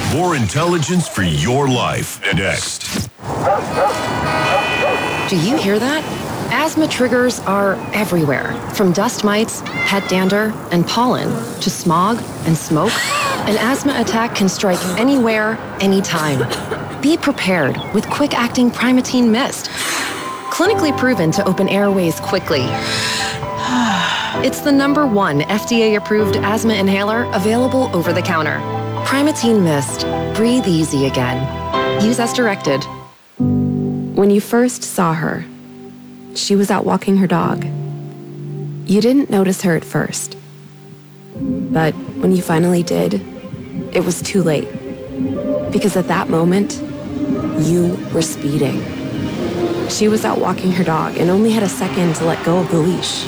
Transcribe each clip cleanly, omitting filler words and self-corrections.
More intelligence for your life. Next. Do you hear that? Asthma triggers are everywhere, from dust mites, head dander, and pollen, to smog and smoke. An asthma attack can strike anywhere, anytime. Be prepared with quick-acting Primatene Mist. Clinically proven to open airways quickly. It's the #1 FDA-approved asthma inhaler available over the counter. Primatene Mist. Breathe easy again. Use as directed. When you first saw her, she was out walking her dog. You didn't notice her at first. But when you finally did, it was too late. Because at that moment, you were speeding. She was out walking her dog and only had a second to let go of the leash.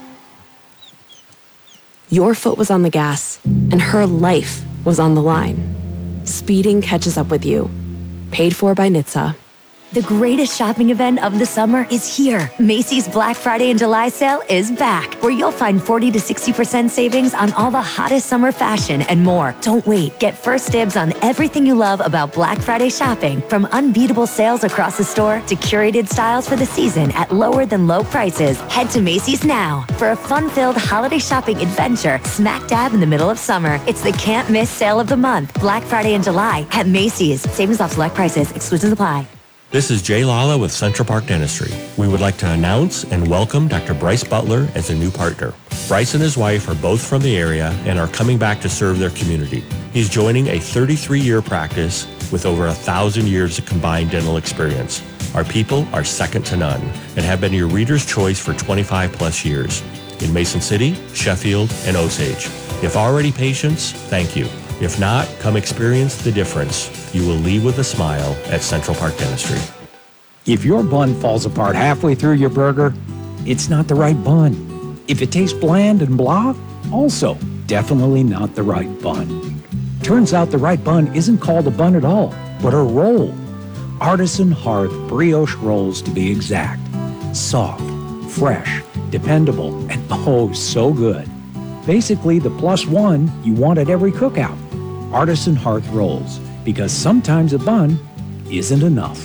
Your foot was on the gas, and her life was on the line. Speeding catches up with you. Paid for by NHTSA. The greatest shopping event of the summer is here. Macy's Black Friday and July sale is back, where you'll find 40 to 60% savings on all the hottest summer fashion and more. Don't wait. Get first dibs on everything you love about Black Friday shopping, from unbeatable sales across the store to curated styles for the season at lower than low prices. Head to Macy's now for a fun-filled holiday shopping adventure smack dab in the middle of summer. It's the can't miss sale of the month, Black Friday and July at Macy's. Savings off select prices. Exclusions apply. This is Jay Lala with Central Park Dentistry. We would like to announce and welcome Dr. Bryce Butler as a new partner. Bryce and his wife are both from the area and are coming back to serve their community. He's joining a 33-year practice with over 1,000 years of combined dental experience. Our people are second to none and have been your reader's choice for 25 plus years in Mason City, Sheffield, and Osage. If already patients, thank you. If not, come experience the difference. You will leave with a smile at Central Park Dentistry. If your bun falls apart halfway through your burger, it's not the right bun. If it tastes bland and blah, also definitely not the right bun. Turns out the right bun isn't called a bun at all, but a roll. Artisan Hearth brioche rolls, to be exact. Soft, fresh, dependable, and oh, so good. Basically the +1 you want at every cookout. Artisan Hearth rolls, because sometimes a bun isn't enough.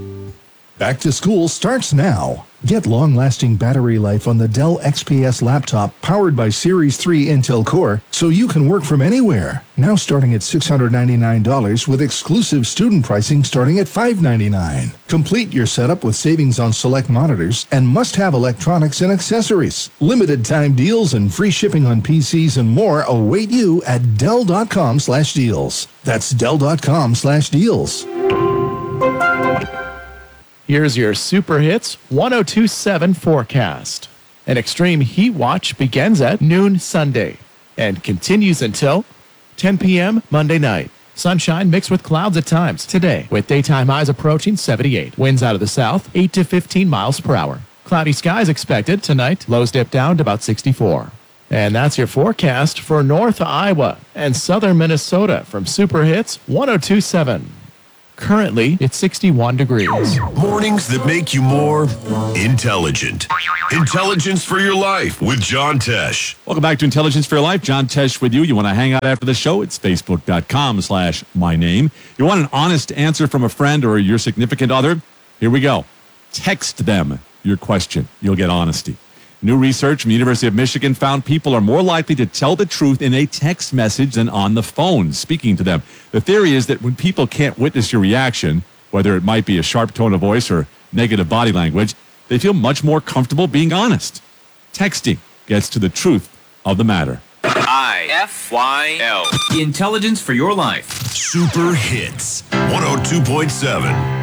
Back to school starts now. Get long-lasting battery life on the Dell XPS laptop powered by Series 3 Intel Core so you can work from anywhere. Now starting at $699 with exclusive student pricing starting at $599. Complete your setup with savings on select monitors and must-have electronics and accessories. Limited time deals and free shipping on PCs and more await you at Dell.com/deals. That's Dell.com/deals. Here's your Super Hits 1027 forecast. An extreme heat watch begins at noon Sunday and continues until 10 p.m. Monday night. Sunshine mixed with clouds at times today, with daytime highs approaching 78. Winds out of the south, 8 to 15 miles per hour. Cloudy skies expected tonight. Lows dip down to about 64. And that's your forecast for North Iowa and Southern Minnesota from Super Hits 1027. Currently, it's 61 degrees. Mornings that make you more intelligent. Intelligence for your life with John Tesh. Welcome back to Intelligence for Your Life. John Tesh with you. You want to hang out after the show? It's facebook.com/myname. You want an honest answer from a friend or your significant other? Here we go. Text them your question. You'll get honesty. New research from the University of Michigan found people are more likely to tell the truth in a text message than on the phone, speaking to them. The theory is that when people can't witness your reaction, whether it might be a sharp tone of voice or negative body language, they feel much more comfortable being honest. Texting gets to the truth of the matter. IFYL. Intelligence for your life. Super Hits 102.7.